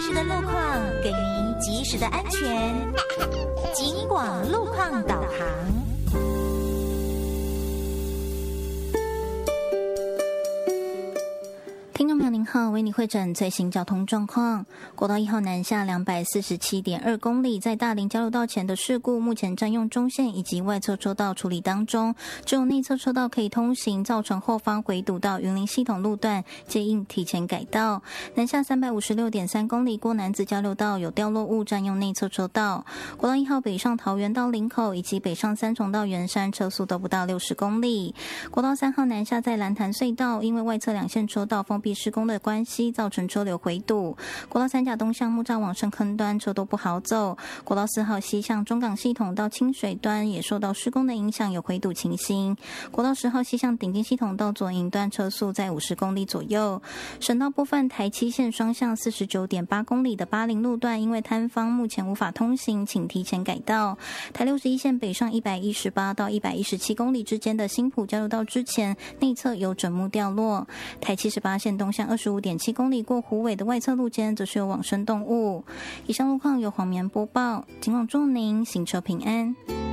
时的路况，给您及时的安全。警广路况导航。 听众朋友您好，为你会诊最新交通状况。国道1号南下247.2公里，在大林交流道前的事故，目前占用中线以及外侧车道处理当中，只有内侧车道可以通行，造成后方回堵到云林系统路段，建议提前改道。南下356.3公里，过南子交流道有掉落物占用内侧车道。国道1号北上桃园到林口以及北上三重到圆山，车速都不到60公里。国道3号南下在蓝潭隧道，因为外侧两线车道封闭施工的关系，造成车流回堵。国道3甲东向木栅往深坑端车都不好走。国道4号西向中港系统到清水端也受到施工的影响，有回堵情形。国道10号西向顶金系统到左营端车速在50公里左右。省道部分台七线双向49.8公里的巴陵路段，因为坍方目前无法通行，请提前改道。台61线北上118到117公里之间的新埔交流道之前，内侧有整木掉落。台78线东向25.7公里过虎尾的外侧路间，则是有往生动物。以上路况由黄棉播报，警广祝您行车平安。